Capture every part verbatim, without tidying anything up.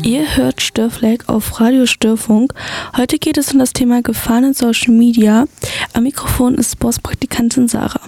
Ihr hört Störfleck auf Radio Störfunk. Heute geht es um das Thema Gefahren in Social Media. Am Mikrofon ist Sportspraktikantin Sarah.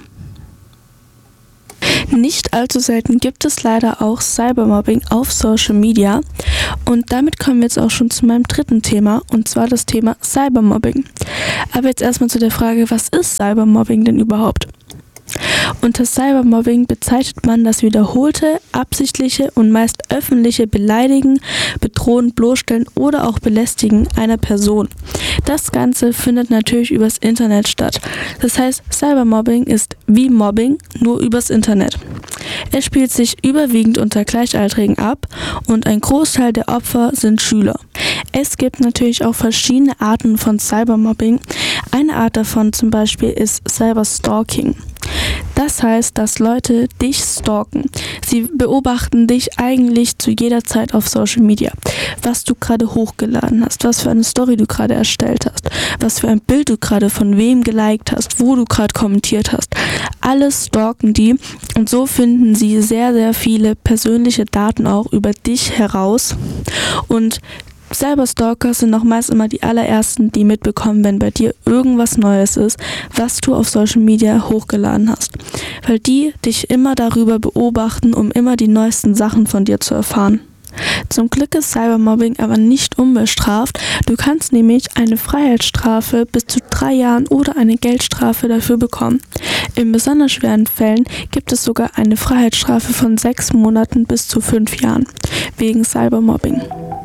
Nicht allzu selten gibt es leider auch Cybermobbing auf Social Media. Und damit kommen wir jetzt auch schon zu meinem dritten Thema, und zwar das Thema Cybermobbing. Aber jetzt erstmal zu der Frage, was ist Cybermobbing denn überhaupt? Unter Cybermobbing bezeichnet man das wiederholte, absichtliche und meist öffentliche Beleidigen, Bedrohen, Bloßstellen oder auch Belästigen einer Person. Das Ganze findet natürlich übers Internet statt. Das heißt, Cybermobbing ist wie Mobbing, nur übers Internet. Es spielt sich überwiegend unter Gleichaltrigen ab und ein Großteil der Opfer sind Schüler. Es gibt natürlich auch verschiedene Arten von Cybermobbing. Eine Art davon zum Beispiel ist Cyberstalking. Das heißt, dass Leute dich stalken. Sie beobachten dich eigentlich zu jeder Zeit auf Social Media. Was du gerade hochgeladen hast, was für eine Story du gerade erstellt hast, was für ein Bild du gerade von wem geliked hast, wo du gerade kommentiert hast. Alles stalken die und so finden sie sehr, sehr viele persönliche Daten auch über dich heraus. Und Cyberstalker sind auch meist immer die allerersten, die mitbekommen, wenn bei dir irgendwas Neues ist, was du auf Social Media hochgeladen hast. Weil die dich immer darüber beobachten, um immer die neuesten Sachen von dir zu erfahren. Zum Glück ist Cybermobbing aber nicht unbestraft. Du kannst nämlich eine Freiheitsstrafe bis zu drei Jahren oder eine Geldstrafe dafür bekommen. In besonders schweren Fällen gibt es sogar eine Freiheitsstrafe von sechs Monaten bis zu fünf Jahren wegen Cybermobbing.